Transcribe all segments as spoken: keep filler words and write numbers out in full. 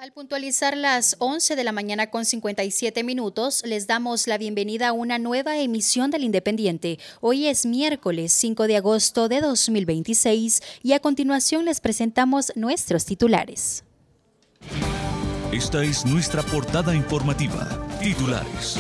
Al puntualizar las once de la mañana con cincuenta y siete minutos, les damos la bienvenida a una nueva emisión del Independiente. Hoy es miércoles cinco de agosto de dos mil veintiséis y a continuación les presentamos nuestros titulares. Esta es nuestra portada informativa. Titulares.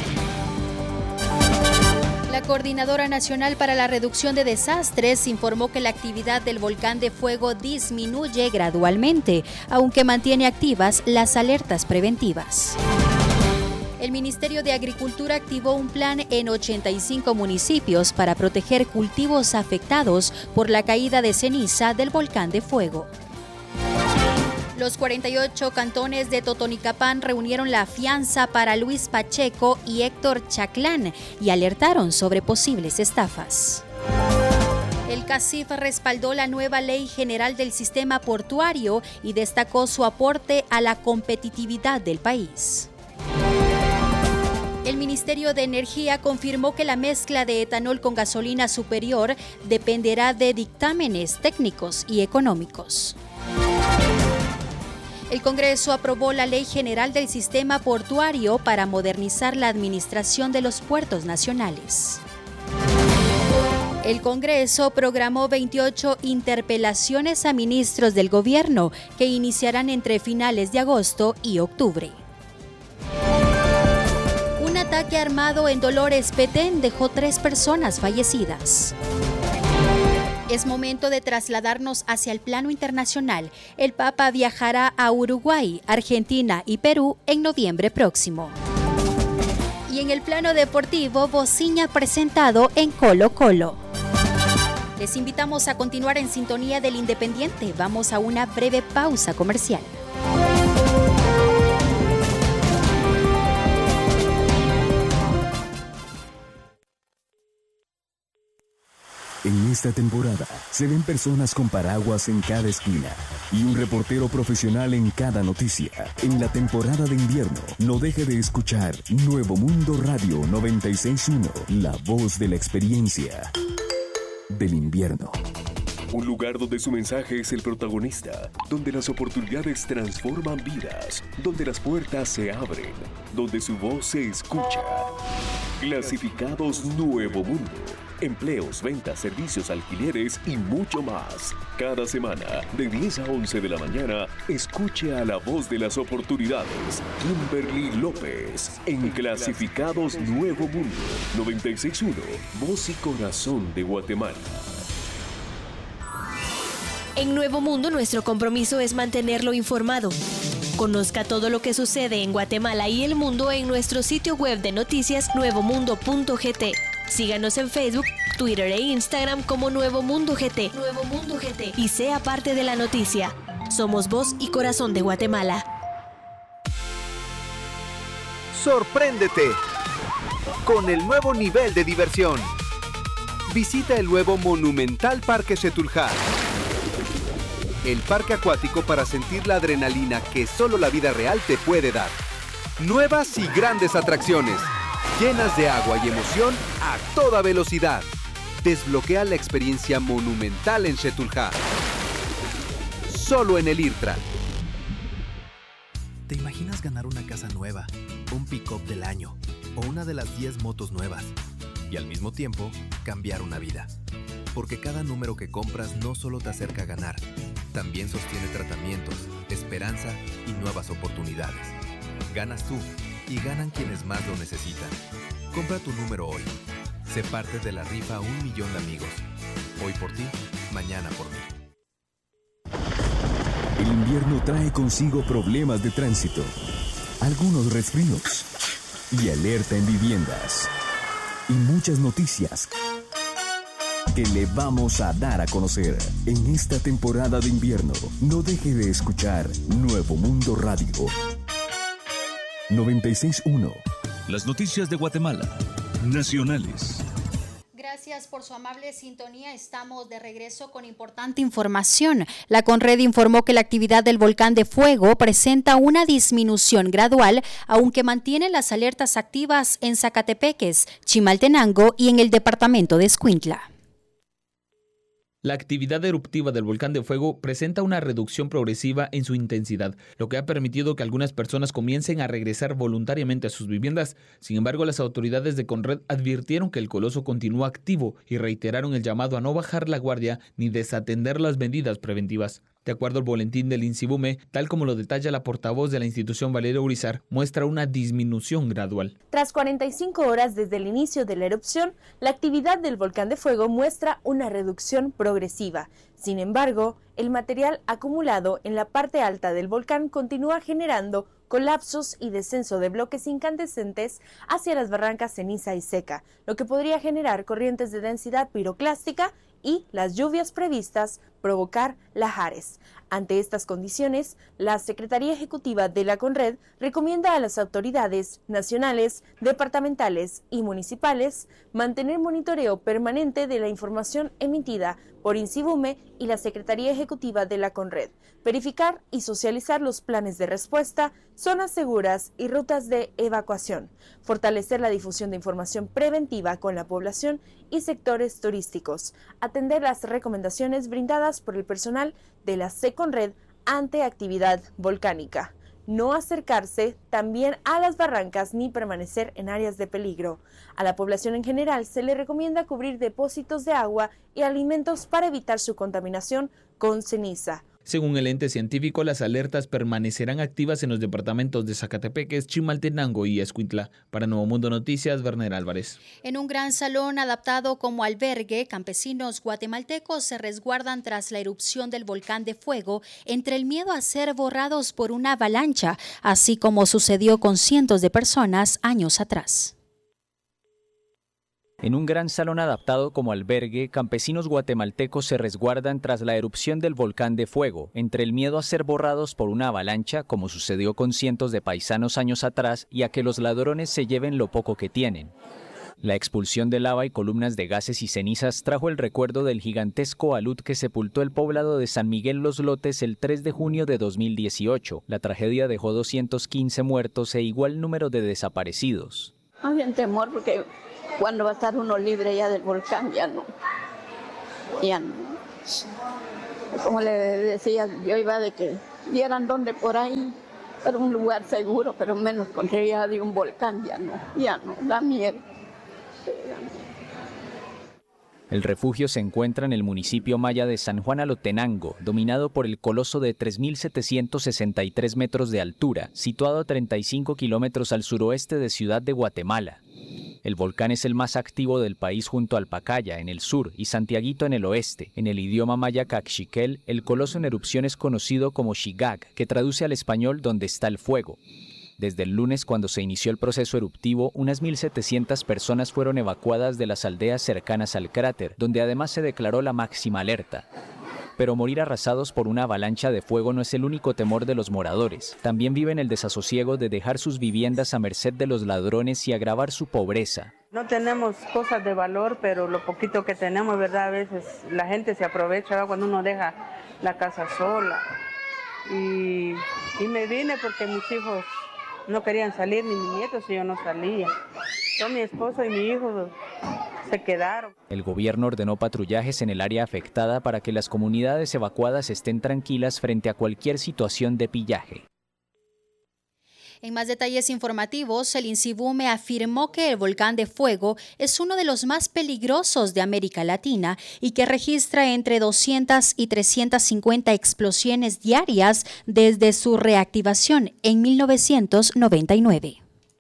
La Coordinadora Nacional para la Reducción de Desastres informó que la actividad del volcán de fuego disminuye gradualmente, aunque mantiene activas las alertas preventivas. El Ministerio de Agricultura activó un plan en ochenta y cinco municipios para proteger cultivos afectados por la caída de ceniza del volcán de fuego. Los cuarenta y ocho cantones de Totonicapán reunieron la fianza para Luis Pacheco y Héctor Chaclán y alertaron sobre posibles estafas. El CACIF respaldó la nueva Ley General del Sistema Portuario y destacó su aporte a la competitividad del país. El Ministerio de Energía confirmó que la mezcla de etanol con gasolina superior dependerá de dictámenes técnicos y económicos. El Congreso aprobó la Ley General del Sistema Portuario para modernizar la administración de los puertos nacionales. El Congreso programó veintiocho interpelaciones a ministros del gobierno que iniciarán entre finales de agosto y octubre. Un ataque armado en Dolores Petén dejó tres personas fallecidas. Es momento de trasladarnos hacia el plano internacional. El Papa viajará a Uruguay, Argentina y Perú en noviembre próximo. Y en el plano deportivo, Bociña presentado en Colo Colo. Les invitamos a continuar en sintonía del Independiente. Vamos a una breve pausa comercial. En esta temporada se ven personas con paraguas en cada esquina y un reportero profesional en cada noticia. En la temporada de invierno, no deje de escuchar Nuevo Mundo Radio noventa y seis punto uno, la voz de la experiencia del invierno. Un lugar donde su mensaje es el protagonista, donde las oportunidades transforman vidas, donde las puertas se abren, donde su voz se escucha. Clasificados Nuevo Mundo. Empleos, ventas, servicios, alquileres y mucho más. Cada semana, de diez a once de la mañana, escuche a la voz de las oportunidades, Kimberly López, en Clasificados Nuevo Mundo, noventa y seis punto uno, voz y corazón de Guatemala. En Nuevo Mundo, nuestro compromiso es mantenerlo informado. Conozca todo lo que sucede en Guatemala y el mundo en nuestro sitio web de noticias nuevo mundo punto g t. Síganos en Facebook, Twitter e Instagram como Nuevo Mundo G T. Nuevo Mundo G T. Y sea parte de la noticia. Somos voz y corazón de Guatemala. Sorpréndete con el nuevo nivel de diversión. Visita el nuevo monumental Parque Xetulhá. El parque acuático para sentir la adrenalina que solo la vida real te puede dar. Nuevas y grandes atracciones, llenas de agua y emoción a toda velocidad. Desbloquea la experiencia monumental en Xetulhá. Solo en el IRTRA. ¿Te imaginas ganar una casa nueva, un pick-up del año o una de las diez motos nuevas? Y al mismo tiempo, cambiar una vida. Porque cada número que compras no solo te acerca a ganar, también sostiene tratamientos, esperanza y nuevas oportunidades. Ganas tú y ganan quienes más lo necesitan. Compra tu número hoy. Sé parte de la rifa Un Millón de Amigos. Hoy por ti, mañana por mí. El invierno trae consigo problemas de tránsito, algunos resfríos y alerta en viviendas. Y muchas noticias que le vamos a dar a conocer en esta temporada de invierno. No deje de escuchar Nuevo Mundo Radio noventa y seis punto uno. Las noticias de Guatemala, nacionales. Gracias por su amable sintonía. Estamos de regreso con importante información. La Conred informó que la actividad del volcán de fuego presenta una disminución gradual, aunque mantiene las alertas activas en Zacatepeques, Chimaltenango y en el departamento de Escuintla. La actividad eruptiva del volcán de fuego presenta una reducción progresiva en su intensidad, lo que ha permitido que algunas personas comiencen a regresar voluntariamente a sus viviendas. Sin embargo, las autoridades de Conred advirtieron que el coloso continúa activo y reiteraron el llamado a no bajar la guardia ni desatender las medidas preventivas. De acuerdo al boletín del INSIBUME, tal como lo detalla la portavoz de la institución Valeria Urizar, muestra una disminución gradual. Tras cuarenta y cinco horas desde el inicio de la erupción, la actividad del volcán de fuego muestra una reducción progresiva. Sin embargo, el material acumulado en la parte alta del volcán continúa generando colapsos y descenso de bloques incandescentes hacia las barrancas ceniza y seca, lo que podría generar corrientes de densidad piroclástica y las lluvias previstas provocar lahares. Ante estas condiciones, la Secretaría Ejecutiva de la Conred recomienda a las autoridades nacionales, departamentales y municipales mantener monitoreo permanente de la información emitida por INSIBUME y la Secretaría Ejecutiva de la Conred, verificar y socializar los planes de respuesta, zonas seguras y rutas de evacuación, fortalecer la difusión de información preventiva con la población y sectores turísticos, atender las recomendaciones brindadas por el personal de la SECONRED ante actividad volcánica, no acercarse también a las barrancas ni permanecer en áreas de peligro. A la población en general se le recomienda cubrir depósitos de agua y alimentos para evitar su contaminación con ceniza. Según el ente científico, las alertas permanecerán activas en los departamentos de Zacatepeques, Chimaltenango y Escuintla. Para Nuevo Mundo Noticias, Werner Álvarez. En un gran salón adaptado como albergue, campesinos guatemaltecos se resguardan tras la erupción del volcán de fuego entre el miedo a ser borrados por una avalancha, así como sucedió con cientos de personas años atrás. En un gran salón adaptado como albergue, campesinos guatemaltecos se resguardan tras la erupción del volcán de fuego, entre el miedo a ser borrados por una avalancha, como sucedió con cientos de paisanos años atrás, y a que los ladrones se lleven lo poco que tienen. La expulsión de lava y columnas de gases y cenizas trajo el recuerdo del gigantesco alud que sepultó el poblado de San Miguel Los Lotes el tres de junio de dos mil dieciocho. La tragedia dejó doscientos quince muertos e igual número de desaparecidos. Había temor porque cuando va a estar uno libre ya del volcán, ya no, ya no. Como le decía, yo iba de que vieran dónde por ahí, para un lugar seguro, pero menos con ya de un volcán, ya no, ya no, da miedo. El refugio se encuentra en el municipio maya de San Juan Alotenango, dominado por el coloso de tres mil setecientos sesenta y tres metros de altura, situado a treinta y cinco kilómetros al suroeste de Ciudad de Guatemala. El volcán es el más activo del país junto al Pacaya, en el sur, y Santiaguito en el oeste. En el idioma maya caxiquel, el coloso en erupción es conocido como Xigag, que traduce al español donde está el fuego. Desde el lunes, cuando se inició el proceso eruptivo, unas mil setecientas personas fueron evacuadas de las aldeas cercanas al cráter, donde además se declaró la máxima alerta. Pero morir arrasados por una avalancha de fuego no es el único temor de los moradores. También viven el desasosiego de dejar sus viviendas a merced de los ladrones y agravar su pobreza. No tenemos cosas de valor, pero lo poquito que tenemos, ¿verdad? A veces la gente se aprovecha, ¿verdad? Cuando uno deja la casa sola. Y, y me vine porque mis hijos no querían salir, ni mis nietos, y yo no salía. Yo, mi esposo y mi hijo se quedaron. El gobierno ordenó patrullajes en el área afectada para que las comunidades evacuadas estén tranquilas frente a cualquier situación de pillaje. En más detalles informativos, el INSIBUME afirmó que el volcán de fuego es uno de los más peligrosos de América Latina y que registra entre doscientas y trescientas cincuenta explosiones diarias desde su reactivación en mil novecientos noventa y nueve.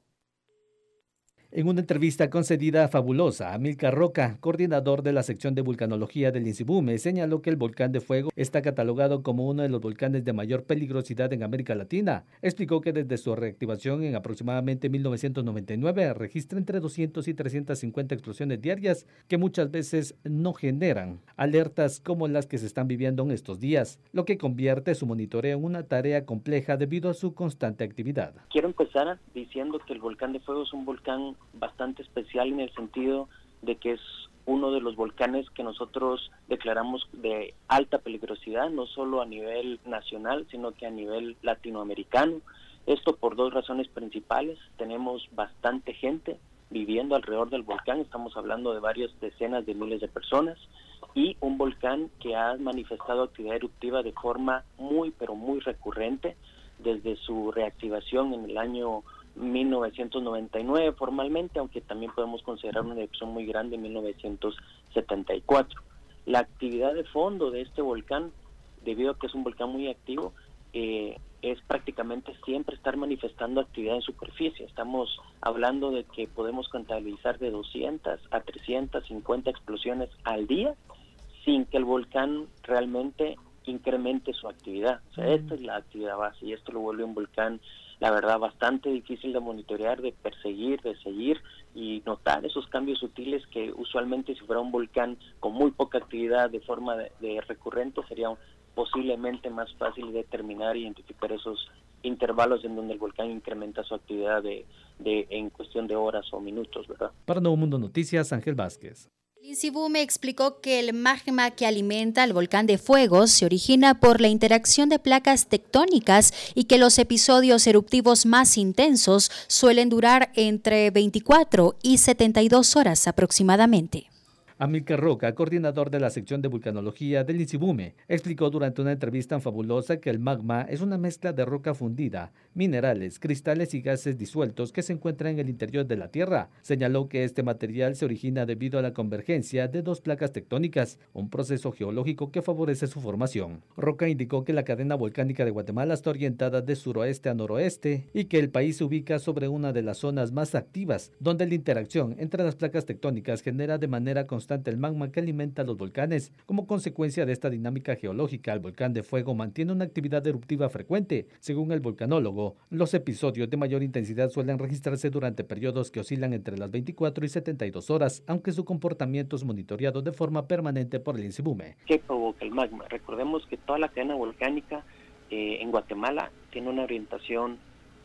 En una entrevista concedida a Fabulosa, Amílcar Roca, coordinador de la sección de vulcanología del INSIBUME, señaló que el volcán de fuego está catalogado como uno de los volcanes de mayor peligrosidad en América Latina. Explicó que desde su reactivación en aproximadamente mil novecientos noventa y nueve registra entre doscientas y trescientas cincuenta explosiones diarias que muchas veces no generan alertas como las que se están viviendo en estos días, lo que convierte su monitoreo en una tarea compleja debido a su constante actividad. Quiero empezar diciendo que el volcán de fuego es un volcán bastante especial en el sentido de que es uno de los volcanes que nosotros declaramos de alta peligrosidad, no solo a nivel nacional, sino que a nivel latinoamericano. Esto por dos razones principales. Tenemos bastante gente viviendo alrededor del volcán, estamos hablando de varias decenas de miles de personas. y un volcán que ha manifestado actividad eruptiva de forma muy, pero muy recurrente desde su reactivación en el año mil novecientos noventa y nueve formalmente, aunque también podemos considerar una erupción muy grande en mil novecientos setenta y cuatro. La actividad de fondo de este volcán, debido a que es un volcán muy activo, eh, es prácticamente siempre estar manifestando actividad en superficie. Estamos hablando de que podemos contabilizar de doscientas a trescientas cincuenta explosiones al día sin que el volcán realmente incremente su actividad. O sea, esta es la actividad base y esto lo vuelve un volcán, la verdad, bastante difícil de monitorear, de perseguir, de seguir y notar esos cambios sutiles que usualmente si fuera un volcán con muy poca actividad de forma de, de recurrente sería un, posiblemente más fácil determinar e identificar esos intervalos en donde el volcán incrementa su actividad de, de en cuestión de horas o minutos, ¿verdad? Para Nuevo Mundo Noticias, Ángel Vázquez. El INSIBUME explicó que el magma que alimenta el volcán de fuego se origina por la interacción de placas tectónicas y que los episodios eruptivos más intensos suelen durar entre veinticuatro y setenta y dos horas aproximadamente. Amílcar Roca, coordinador de la sección de vulcanología del INSIBUME, explicó durante una entrevista en Fabulosa que el magma es una mezcla de roca fundida, minerales, cristales y gases disueltos que se encuentran en el interior de la Tierra. Señaló que este material se origina debido a la convergencia de dos placas tectónicas, un proceso geológico que favorece su formación. Roca indicó que la cadena volcánica de Guatemala está orientada de suroeste a noroeste y que el país se ubica sobre una de las zonas más activas, donde la interacción entre las placas tectónicas genera de manera constante el magma que alimenta los volcanes. Como consecuencia de esta dinámica geológica, el volcán de fuego mantiene una actividad eruptiva frecuente. Según el volcanólogo, los episodios de mayor intensidad suelen registrarse durante periodos que oscilan entre las veinticuatro y setenta y dos horas, aunque su comportamiento es monitoreado de forma permanente por el INSIBUME. ¿Qué provoca el magma? Recordemos que toda la cadena volcánica eh, en Guatemala tiene una orientación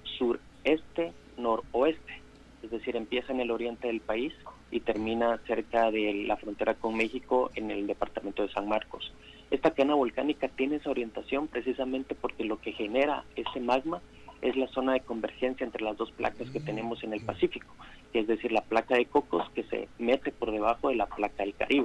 sureste-noroeste, es decir, empieza en el oriente del país y termina cerca de la frontera con México en el departamento de San Marcos. Esta cadena volcánica tiene esa orientación precisamente porque lo que genera ese magma es la zona de convergencia entre las dos placas que tenemos en el Pacífico, es decir, la placa de Cocos que se mete por debajo de la placa del Caribe.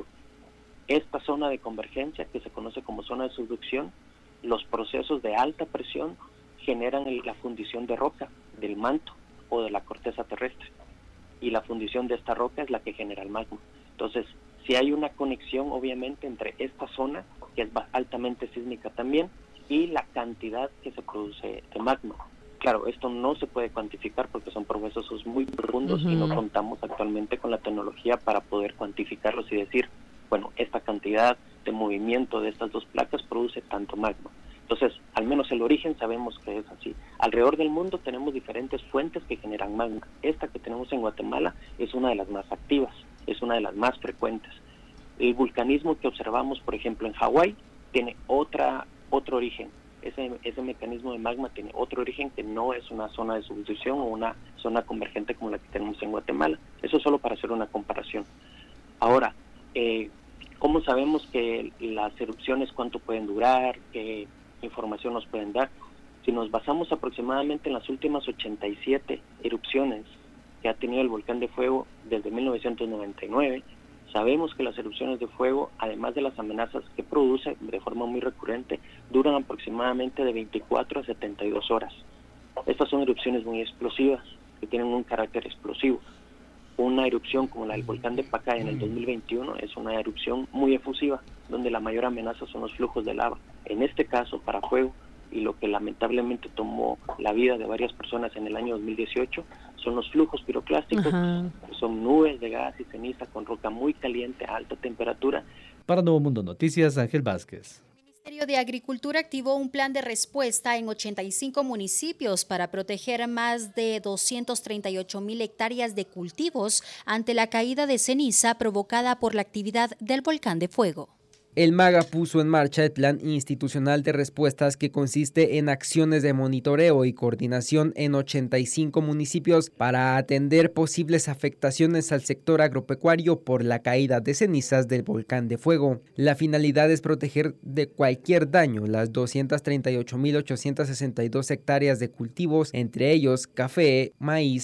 Esta zona de convergencia, que se conoce como zona de subducción, los procesos de alta presión generan la fundición de roca del manto o de la corteza terrestre. Y la fundición de esta roca es la que genera el magma. Entonces, si hay una conexión obviamente entre esta zona, que es altamente sísmica también, y la cantidad que se produce de magma. Claro, esto no se puede cuantificar porque son procesos muy profundos uh-huh. y no contamos actualmente con la tecnología para poder cuantificarlos y decir, bueno, esta cantidad de movimiento de estas dos placas produce tanto magma. Entonces, al menos el origen sabemos que es así. Alrededor del mundo tenemos diferentes fuentes que generan magma. Esta que tenemos en Guatemala es una de las más activas, es una de las más frecuentes. El vulcanismo que observamos, por ejemplo, en Hawái, tiene otra, otro origen. Ese, ese mecanismo de magma tiene otro origen que no es una zona de subducción o una zona convergente como la que tenemos en Guatemala. Eso solo para hacer una comparación. Ahora, eh, ¿cómo sabemos que las erupciones cuánto pueden durar? ¿Qué información nos pueden dar? Si nos basamos aproximadamente en las últimas ochenta y siete erupciones que ha tenido el volcán de fuego desde mil novecientos noventa y nueve, sabemos que las erupciones de fuego, además de las amenazas que produce de forma muy recurrente, duran aproximadamente de veinticuatro a setenta y dos horas. Estas son erupciones muy explosivas, que tienen un carácter explosivo. Una erupción como la del volcán de Pacaya en el dos mil veintiuno es una erupción muy efusiva, donde la mayor amenaza son los flujos de lava. En este caso, para fuego, y lo que lamentablemente tomó la vida de varias personas en el año dos mil dieciocho, son los flujos piroclásticos, Ajá. son nubes de gas y ceniza con roca muy caliente a alta temperatura. Para Nuevo Mundo Noticias, Ángel Vázquez. El Ministerio de Agricultura activó un plan de respuesta en ochenta y cinco municipios para proteger más de doscientas treinta y ocho mil hectáreas de cultivos ante la caída de ceniza provocada por la actividad del volcán de fuego. El MAGA puso en marcha el Plan Institucional de Respuestas, que consiste en acciones de monitoreo y coordinación en ochenta y cinco municipios para atender posibles afectaciones al sector agropecuario por la caída de cenizas del volcán de fuego. La finalidad es proteger de cualquier daño las doscientas treinta y ocho mil ochocientas sesenta y dos hectáreas de cultivos, entre ellos café, maíz,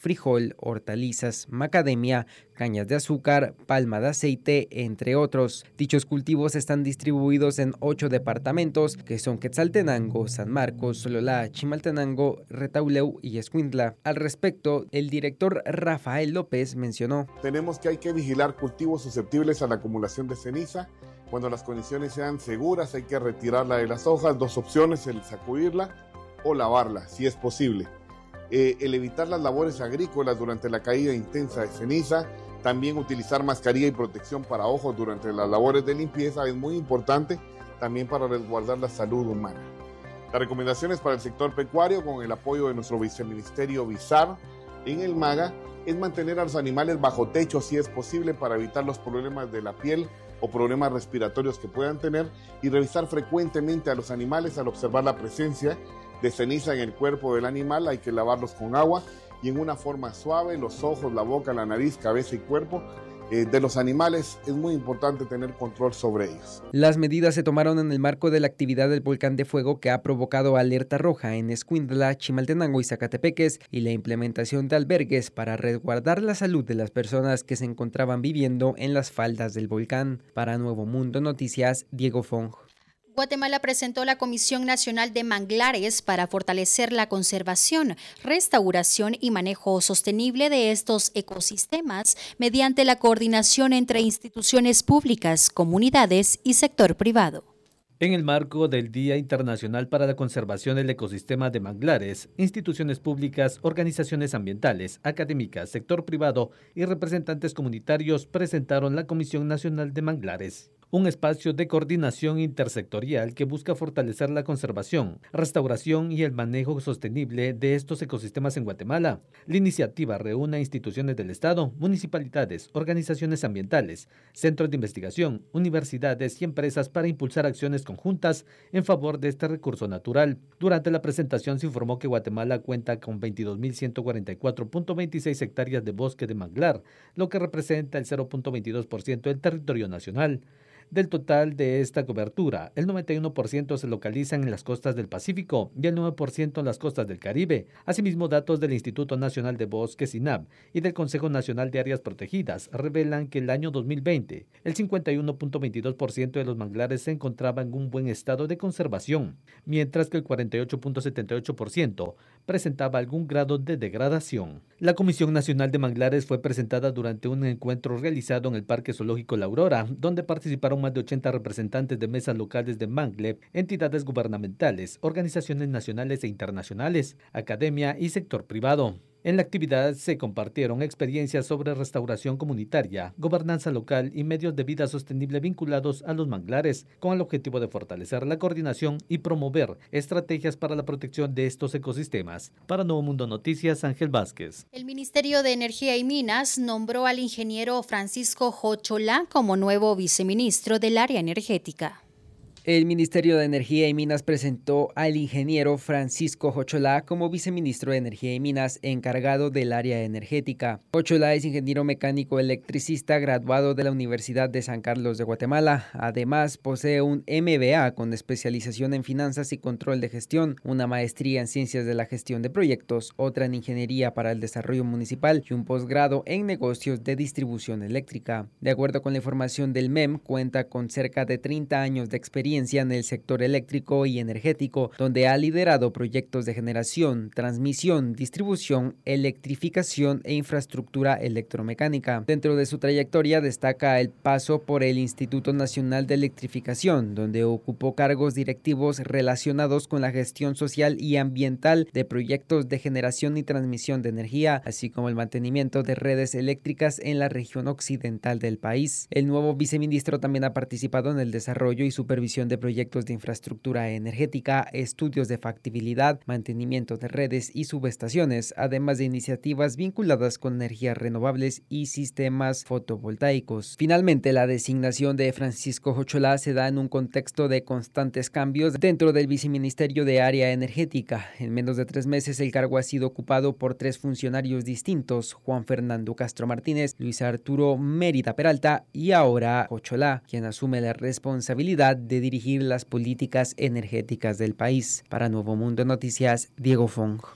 frijol, hortalizas, macadamia, cañas de azúcar, palma de aceite, entre otros. Dichos cultivos están distribuidos en ocho departamentos, que son Quetzaltenango, San Marcos, Sololá, Chimaltenango, Retauleu y Escuintla. Al respecto, el director Rafael López mencionó: tenemos que hay que vigilar cultivos susceptibles a la acumulación de ceniza. Cuando las condiciones sean seguras, hay que retirarla de las hojas. Dos opciones: el sacudirla o lavarla, si es posible. Eh, el evitar las labores agrícolas durante la caída intensa de ceniza. También utilizar mascarilla y protección para ojos durante las labores de limpieza es muy importante, también para resguardar la salud humana. Las recomendaciones para el sector pecuario, con el apoyo de nuestro viceministerio Bizar en el MAGA, es mantener a los animales bajo techo si es posible para evitar los problemas de la piel o problemas respiratorios que puedan tener, y revisar frecuentemente a los animales al observar la presencia de ceniza en el cuerpo del animal. Hay que lavarlos con agua y en una forma suave, los ojos, la boca, la nariz, cabeza y cuerpo eh, de los animales. Es muy importante tener control sobre ellos. Las medidas se tomaron en el marco de la actividad del volcán de fuego que ha provocado alerta roja en Escuintla, Chimaltenango y Zacatepeques, y la implementación de albergues para resguardar la salud de las personas que se encontraban viviendo en las faldas del volcán. Para Nuevo Mundo Noticias, Diego Fong. Guatemala presentó la Comisión Nacional de Manglares para fortalecer la conservación, restauración y manejo sostenible de estos ecosistemas mediante la coordinación entre instituciones públicas, comunidades y sector privado. En el marco del Día Internacional para la Conservación del Ecosistema de Manglares, instituciones públicas, organizaciones ambientales, académicas, sector privado y representantes comunitarios presentaron la Comisión Nacional de Manglares, un espacio de coordinación intersectorial que busca fortalecer la conservación, restauración y el manejo sostenible de estos ecosistemas en Guatemala. La iniciativa reúne a instituciones del Estado, municipalidades, organizaciones ambientales, centros de investigación, universidades y empresas para impulsar acciones conjuntas en favor de este recurso natural. Durante la presentación se informó que Guatemala cuenta con veintidós mil ciento cuarenta y cuatro punto veintiséis hectáreas de bosque de manglar, lo que representa el cero punto veintidós por ciento del territorio nacional. Del total de esta cobertura, el noventa y uno por ciento se localizan en las costas del Pacífico y el nueve por ciento en las costas del Caribe. Asimismo, datos del Instituto Nacional de Bosques, INAB, y del Consejo Nacional de Áreas Protegidas revelan que el año dos mil veinte, el cincuenta y uno punto veintidós por ciento de los manglares se encontraba en un buen estado de conservación, mientras que el cuarenta y ocho punto setenta y ocho por ciento presentaba algún grado de degradación. La Comisión Nacional de Manglares fue presentada durante un encuentro realizado en el Parque Zoológico La Aurora, donde participaron más de ochenta representantes de mesas locales de Mangle, entidades gubernamentales, organizaciones nacionales e internacionales, academia y sector privado. En la actividad se compartieron experiencias sobre restauración comunitaria, gobernanza local y medios de vida sostenible vinculados a los manglares, con el objetivo de fortalecer la coordinación y promover estrategias para la protección de estos ecosistemas. Para Nuevo Mundo Noticias, Ángel Vázquez. El Ministerio de Energía y Minas nombró al ingeniero Francisco Jocholá como nuevo viceministro del área energética. El Ministerio de Energía y Minas presentó al ingeniero Francisco Jocholá como viceministro de Energía y Minas encargado del área energética. Jocholá es ingeniero mecánico electricista graduado de la Universidad de San Carlos de Guatemala. Además, posee un M B A con especialización en finanzas y control de gestión, una maestría en ciencias de la gestión de proyectos, otra en ingeniería para el desarrollo municipal y un posgrado en negocios de distribución eléctrica. De acuerdo con la información del M E M, cuenta con cerca de treinta años de experiencia en el sector eléctrico y energético, donde ha liderado proyectos de generación, transmisión, distribución, electrificación e infraestructura electromecánica. Dentro de su trayectoria destaca el paso por el Instituto Nacional de Electrificación, donde ocupó cargos directivos relacionados con la gestión social y ambiental de proyectos de generación y transmisión de energía, así como el mantenimiento de redes eléctricas en la región occidental del país. El nuevo viceministro también ha participado en el desarrollo y supervisión de proyectos de infraestructura energética, estudios de factibilidad, mantenimiento de redes y subestaciones, además de iniciativas vinculadas con energías renovables y sistemas fotovoltaicos. Finalmente, la designación de Francisco Jocholá se da en un contexto de constantes cambios dentro del viceministerio de área energética. En menos de tres meses, el cargo ha sido ocupado por tres funcionarios distintos: Juan Fernando Castro Martínez, Luis Arturo Mérida Peralta y ahora Jocholá, quien asume la responsabilidad de dirigir las políticas energéticas del país. Para Nuevo Mundo Noticias, Diego Fong.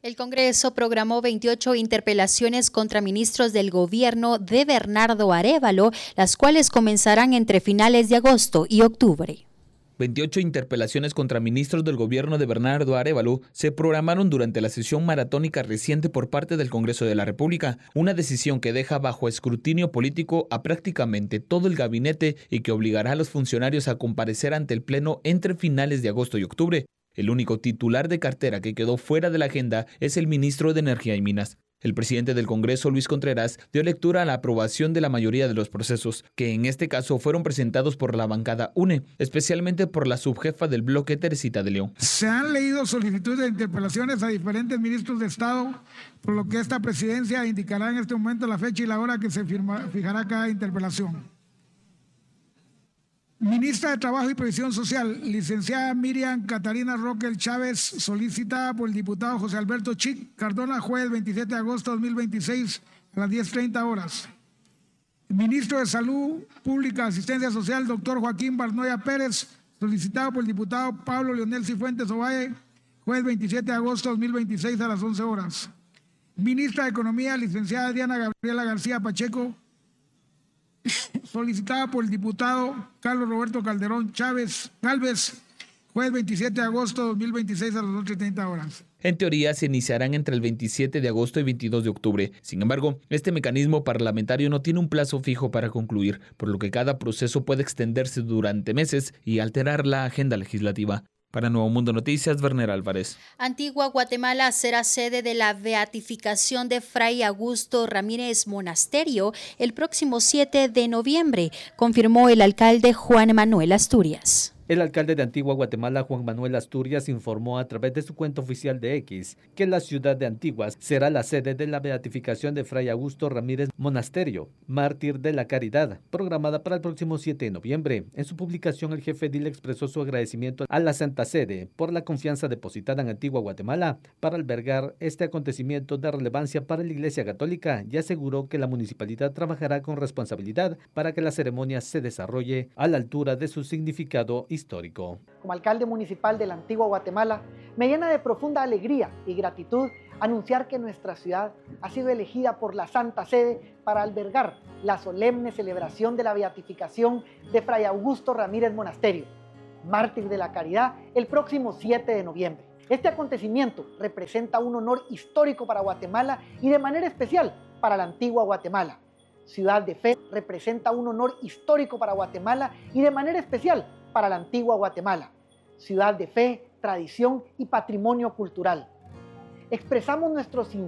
El Congreso programó veintiocho interpelaciones contra ministros del gobierno de Bernardo Arévalo, las cuales comenzarán entre finales de agosto y octubre. veintiocho interpelaciones contra ministros del gobierno de Bernardo Arévalo se programaron durante la sesión maratónica reciente por parte del Congreso de la República, una decisión que deja bajo escrutinio político a prácticamente todo el gabinete y que obligará a los funcionarios a comparecer ante el Pleno entre finales de agosto y octubre. El único titular de cartera que quedó fuera de la agenda es el ministro de Energía y Minas. El presidente del Congreso, Luis Contreras, dio lectura a la aprobación de la mayoría de los procesos, que en este caso fueron presentados por la bancada U N E, especialmente por la subjefa del bloque, Teresita de León. Se han leído solicitudes de interpelaciones a diferentes ministros de Estado, por lo que esta presidencia indicará en este momento la fecha y la hora que se firma, fijará cada interpelación. Ministra de Trabajo y Previsión Social, licenciada Miriam Catarina Roquel Chávez, solicitada por el diputado José Alberto Chic Cardona, jueves veintisiete de agosto de dos mil veintiséis a las diez treinta horas. Ministro de Salud Pública y Asistencia Social, doctor Joaquín Barnoya Pérez, solicitado por el diputado Pablo Leonel Cifuentes Ovalle, jueves veintisiete de agosto de dos mil veintiséis a las once horas. Ministra de Economía, licenciada Diana Gabriela García Pacheco, solicitada por el diputado Carlos Roberto Calderón Chávez Gálvez, jueves veintisiete de agosto de dos mil veintiséis a las once treinta horas. En teoría se iniciarán entre el veintisiete de agosto y veintidós de octubre. Sin embargo, este mecanismo parlamentario no tiene un plazo fijo para concluir, por lo que cada proceso puede extenderse durante meses y alterar la agenda legislativa. Para Nuevo Mundo Noticias, Werner Álvarez. Antigua Guatemala será sede de la beatificación de Fray Augusto Ramírez Monasterio el próximo siete de noviembre, confirmó el alcalde Juan Manuel Asturias. El alcalde de Antigua Guatemala, Juan Manuel Asturias, informó a través de su cuenta oficial de X que la ciudad de Antigua será la sede de la beatificación de Fray Augusto Ramírez Monasterio, mártir de la caridad, programada para el próximo siete de noviembre. En su publicación, el jefe edil expresó su agradecimiento a la Santa Sede por la confianza depositada en Antigua Guatemala para albergar este acontecimiento de relevancia para la Iglesia Católica y aseguró que la municipalidad trabajará con responsabilidad para que la ceremonia se desarrolle a la altura de su significado histórico. Como alcalde municipal de la Antigua Guatemala, me llena de profunda alegría y gratitud anunciar que nuestra ciudad ha sido elegida por la Santa Sede para albergar la solemne celebración de la beatificación de Fray Augusto Ramírez Monasterio, mártir de la caridad, el próximo siete de noviembre. Este acontecimiento representa un honor histórico para Guatemala y de manera especial para la Antigua Guatemala. Ciudad de Fe representa un honor histórico para Guatemala y de manera especial para la Antigua Guatemala, ciudad de fe, tradición y patrimonio cultural. Expresamos nuestro